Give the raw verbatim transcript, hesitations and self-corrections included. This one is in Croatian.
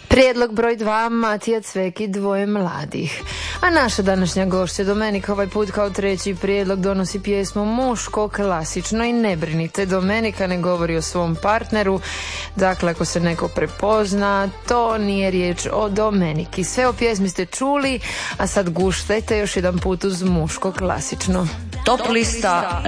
Prijedlog broj dva, Matija Cvek i dvoje mladih. A naša današnja gošća Domenika ovaj put kao treći prijedlog donosi pjesmu muško, klasično i ne brinite. Domenika ne govori o svom partneru, dakle ako se neko prepozna, to nije riječ o Domeniki. Sve o pjesmi ste čuli, a sad guštajte još jedan put uz muško, klasično. Top lista